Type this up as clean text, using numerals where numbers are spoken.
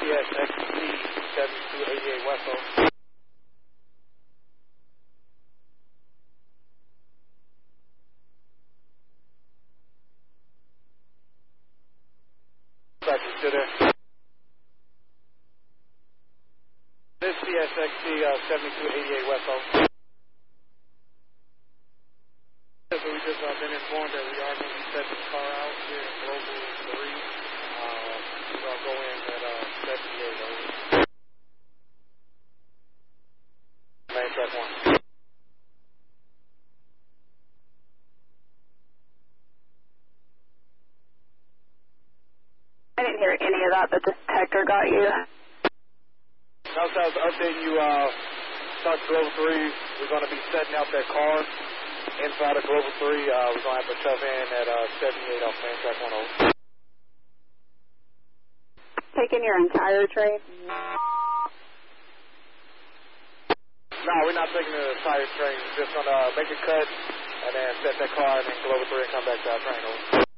CSXC 7288 West. Still there? This CSXC 7288 West. So we just been informed that we are going to be setting the car out here in Global 3. We're going to go in at 78 over. Main track 1. I didn't hear any of that. The detector got you. No, so I was updating you. Start Global 3. We're going to be setting out that car inside of Global 3. We're going to have to shove in at 78 off main track 10. Taking your entire train? No, we're not taking the entire train. We're just going to make a cut and then set that car and then Global 3 and come back to our train. Over.